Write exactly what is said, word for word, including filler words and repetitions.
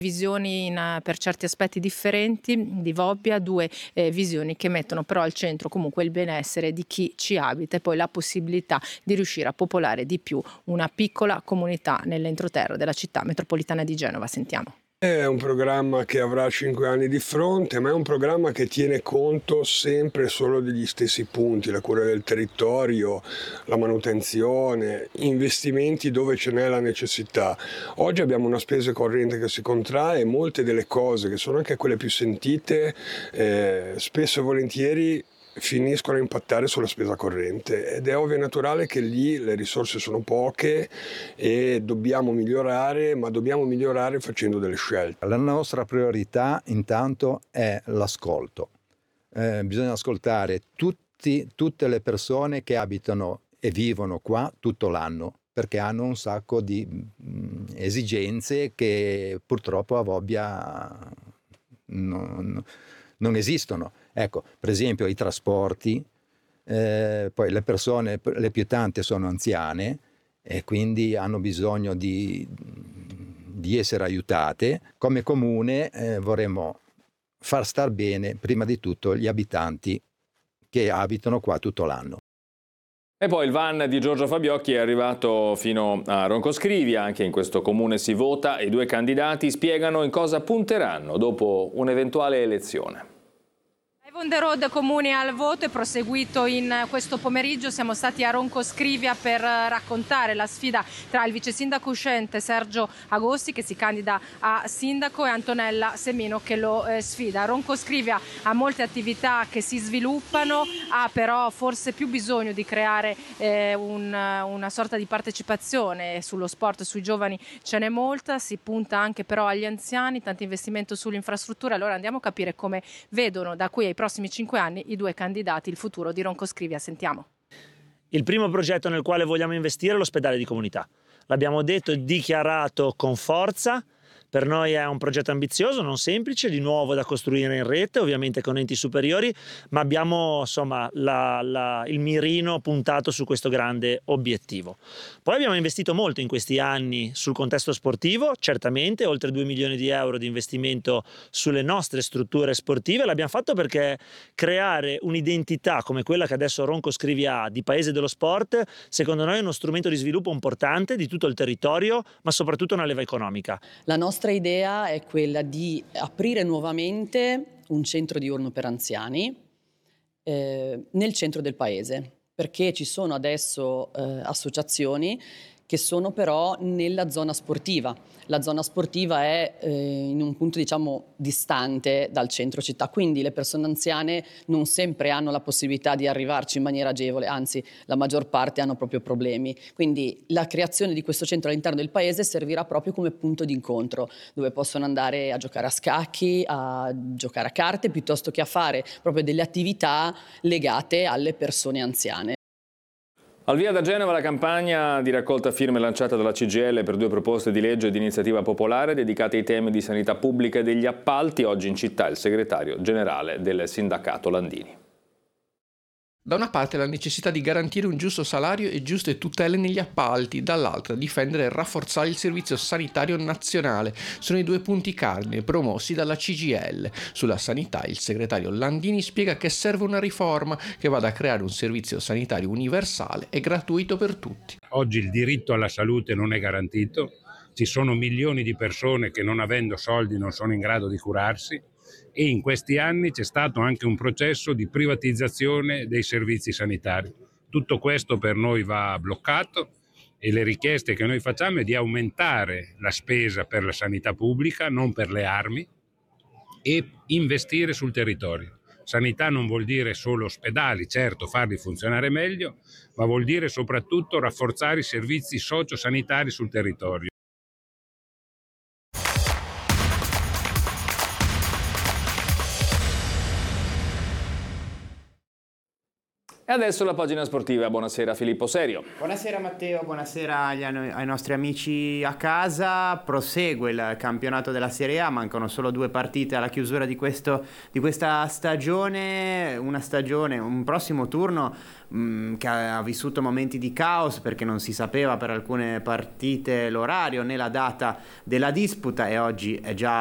Visioni in, per certi aspetti differenti di Vobbia, due eh, visioni che mettono però al centro comunque il benessere di chi ci abita e poi la possibilità di riuscire a popolare di più una piccola comunità nell'entroterra della città metropolitana di Genova. Sentiamo. È un programma che avrà cinque anni di fronte, ma è un programma che tiene conto sempre solo degli stessi punti: la cura del territorio, la manutenzione, investimenti dove ce n'è la necessità. Oggi abbiamo una spesa corrente che si contrae e molte delle cose, che sono anche quelle più sentite, eh, spesso e volentieri finiscono a impattare sulla spesa corrente, ed è ovvio e naturale che lì le risorse sono poche e dobbiamo migliorare, ma dobbiamo migliorare facendo delle scelte. La nostra priorità intanto è l'ascolto. Eh, bisogna ascoltare tutti, tutte le persone che abitano e vivono qua tutto l'anno, perché hanno un sacco di mh, esigenze che purtroppo a Vobbia non, non esistono. Ecco, per esempio i trasporti, eh, poi le persone, le più tante sono anziane e quindi hanno bisogno di, di essere aiutate. Come comune eh, vorremmo far star bene prima di tutto gli abitanti che abitano qua tutto l'anno. E poi il van di Giorgio Fabiocchi è arrivato fino a Roncoscrivia. Anche in questo comune si vota e i due candidati spiegano in cosa punteranno dopo un'eventuale elezione. On the road comune al voto è proseguito in questo pomeriggio. Siamo stati a Roncoscrivia per raccontare la sfida tra il vice sindaco uscente Sergio Agosti, che si candida a sindaco, e Antonella Semino che lo eh, sfida. Roncoscrivia ha molte attività che si sviluppano, ha però forse più bisogno di creare eh, un, una sorta di partecipazione sullo sport, sui giovani ce n'è molta, si punta anche però agli anziani, tanto investimento sull'infrastruttura. Allora andiamo a capire come vedono da qui ai prossimi cinque anni i due candidati il futuro di Roncoscrivia. Sentiamo. Il primo progetto nel quale vogliamo investire è l'ospedale di comunità. L'abbiamo detto e dichiarato con forza. Per noi è un progetto ambizioso, non semplice, di nuovo da costruire in rete, ovviamente con enti superiori, ma abbiamo insomma la, la, il mirino puntato su questo grande obiettivo. Poi abbiamo investito molto in questi anni sul contesto sportivo, certamente, oltre due milioni di euro di investimento sulle nostre strutture sportive. L'abbiamo fatto perché creare un'identità come quella che adesso Roncoscrivia ha, di paese dello sport, secondo noi è uno strumento di sviluppo importante di tutto il territorio, ma soprattutto una leva economica. La nostra La nostra idea è quella di aprire nuovamente un centro diurno per anziani eh, nel centro del paese, perché ci sono adesso eh, associazioni che sono però nella zona sportiva. La zona sportiva è eh, in un punto, diciamo, distante dal centro città, quindi le persone anziane non sempre hanno la possibilità di arrivarci in maniera agevole, anzi la maggior parte hanno proprio problemi. Quindi la creazione di questo centro all'interno del paese servirà proprio come punto di incontro, dove possono andare a giocare a scacchi, a giocare a carte, piuttosto che a fare proprio delle attività legate alle persone anziane. Al via da Genova la campagna di raccolta firme lanciata dalla C G I L per due proposte di legge di iniziativa popolare dedicate ai temi di sanità pubblica e degli appalti. Oggi in città il segretario generale del sindacato Landini. Da una parte la necessità di garantire un giusto salario e giuste tutele negli appalti, dall'altra difendere e rafforzare il servizio sanitario nazionale. Sono i due punti cardine promossi dalla C G I L. Sulla sanità il segretario Landini spiega che serve una riforma che vada a creare un servizio sanitario universale e gratuito per tutti. Oggi il diritto alla salute non è garantito, ci sono milioni di persone che non avendo soldi non sono in grado di curarsi. E in questi anni c'è stato anche un processo di privatizzazione dei servizi sanitari. Tutto questo per noi va bloccato e le richieste che noi facciamo è di aumentare la spesa per la sanità pubblica, non per le armi, e investire sul territorio. Sanità non vuol dire solo ospedali, certo, farli funzionare meglio, ma vuol dire soprattutto rafforzare i servizi sociosanitari sul territorio. E adesso la pagina sportiva. Buonasera Filippo Serio. Buonasera Matteo, buonasera agli, ai nostri amici a casa. Prosegue il campionato della Serie A, mancano solo due partite alla chiusura di, questo, di questa stagione, una stagione, un prossimo turno mh, che ha vissuto momenti di caos perché non si sapeva per alcune partite l'orario né la data della disputa, e oggi è già